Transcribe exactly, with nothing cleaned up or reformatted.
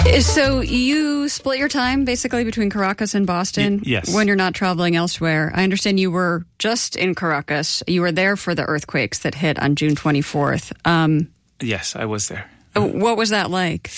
So you split your time basically between Caracas and Boston? Y- yes. When you're not traveling elsewhere. I understand you were just in Caracas. You were there for the earthquakes that hit on June twenty-fourth. Um, yes, I was there. what was that like?